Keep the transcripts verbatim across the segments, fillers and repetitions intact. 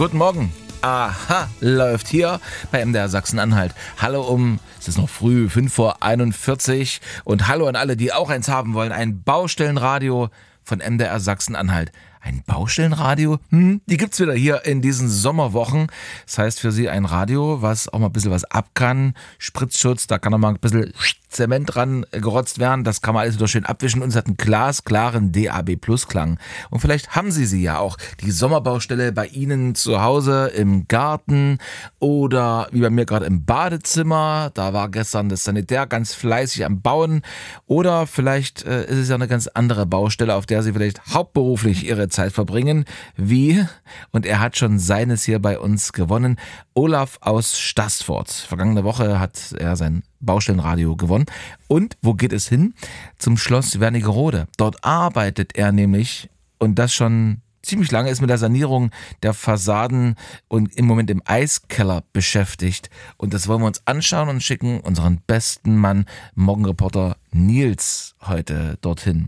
Guten Morgen. Aha, läuft hier bei M D R Sachsen-Anhalt. Hallo um, es ist noch früh, fünf vor einundvierzig. Und hallo an alle, die auch eins haben wollen. Ein Baustellenradio von M D R Sachsen-Anhalt. Ein Baustellenradio? Hm, die gibt's wieder hier in diesen Sommerwochen. Das heißt für Sie ein Radio, was auch mal ein bisschen was ab kann. Spritzschutz, da kann auch mal ein bisschen Zement dran gerotzt werden. Das kann man alles wieder schön abwischen. Und es hat einen glasklaren D A B Plus Klang. Und vielleicht haben Sie sie ja auch. Die Sommerbaustelle bei Ihnen zu Hause im Garten oder wie bei mir gerade im Badezimmer. Da war gestern das Sanitär ganz fleißig am Bauen. Oder vielleicht äh, ist es ja eine ganz andere Baustelle, auf der Sie vielleicht hauptberuflich Ihre Zeit verbringen. Wie? Und er hat schon seines hier bei uns gewonnen. Olaf aus Staßfurt. Vergangene Woche hat er sein Baustellenradio gewonnen. Und wo geht es hin? Zum Schloss Wernigerode. Dort arbeitet er nämlich, und das schon ziemlich lange, ist mit der Sanierung der Fassaden und im Moment im Eiskeller beschäftigt. Und das wollen wir uns anschauen und schicken unseren besten Mann, Morgenreporter Nils, heute dorthin.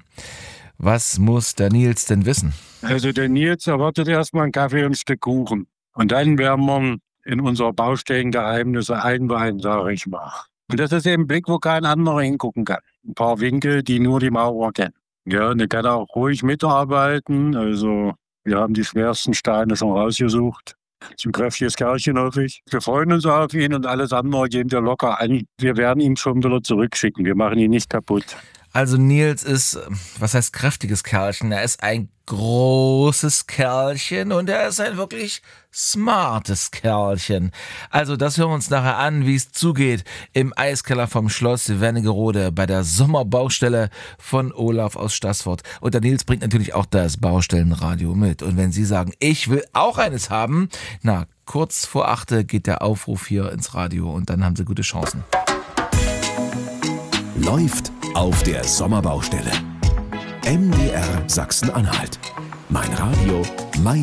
Was muss der Nils denn wissen? Also der Nils erwartet erstmal einen Kaffee und ein Stück Kuchen. Und dann werden wir in unser Baustellengeheimnisse einweihen, sage ich mal. Und das ist eben ein Blick, wo kein anderer hingucken kann. Ein paar Winkel, die nur die Maurer kennen. Ja, und der kann auch ruhig mitarbeiten. Also wir haben die schwersten Steine schon rausgesucht. Das ist ein kräftiges Kerlchen, hoffe ich. Wir freuen uns auf ihn und alles andere gehen wir locker an. Wir werden ihn schon wieder zurückschicken. Wir machen ihn nicht kaputt. Also Nils ist, was heißt kräftiges Kerlchen? Er ist ein großes Kerlchen und er ist ein wirklich smartes Kerlchen. Also das hören wir uns nachher an, wie es zugeht im Eiskeller vom Schloss Wernigerode bei der Sommerbaustelle von Olaf aus Staßfurt. Und der Nils bringt natürlich auch das Baustellenradio mit. Und wenn Sie sagen, ich will auch eines haben, na, kurz vor achte geht der Aufruf hier ins Radio und dann haben Sie gute Chancen. Läuft auf der Sommerbaustelle. M D R Sachsen-Anhalt. Mein Radio, mein